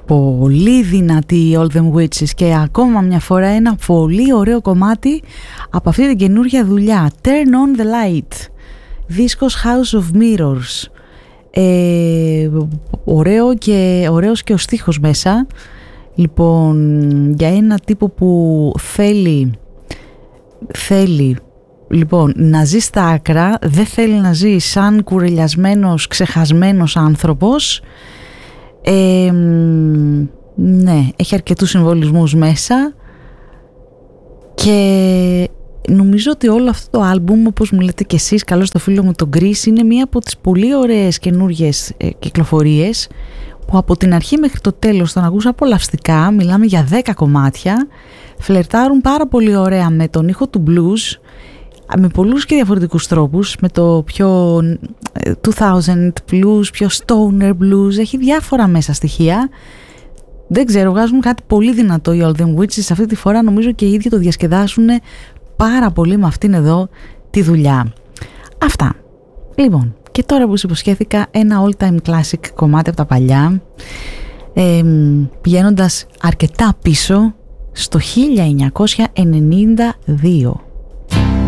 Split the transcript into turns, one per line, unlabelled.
Πολύ δυνατή η All Them Witches και ακόμα μια φορά ένα πολύ ωραίο κομμάτι από αυτή την καινούργια δουλειά. Turn on the Light, δίσκος House of Mirrors. Ωραίος και ο στίχος μέσα. Λοιπόν, για ένα τύπο που θέλει λοιπόν να ζει στα άκρα, δεν θέλει να ζει σαν κουρελιασμένος, ξεχασμένος άνθρωπος. Ναι, έχει αρκετούς συμβολισμούς μέσα και νομίζω ότι όλο αυτό το άλμπουμ, όπως μου λέτε και εσείς, καλώς το φίλο μου τον Chris, είναι μία από τις πολύ ωραίες καινούργιες κυκλοφορίες που από την αρχή μέχρι το τέλος τον ακούσα απολαυστικά. Μιλάμε για 10 κομμάτια, φλερτάρουν πάρα πολύ ωραία με τον ήχο του blues, με πολλούς και διαφορετικούς τρόπους, με το πιο 2000 blues, πιο stoner blues, έχει διάφορα μέσα στοιχεία. Δεν ξέρω, βγάζουν κάτι πολύ δυνατό οι All Them Witches αυτή τη φορά. Νομίζω και οι ίδιοι το διασκεδάσουν πάρα πολύ με αυτήν εδώ τη δουλειά. Αυτά. Λοιπόν, και τώρα που σου υποσχέθηκα ένα all time classic κομμάτι από τα παλιά, πηγαίνοντας αρκετά πίσω στο 1992.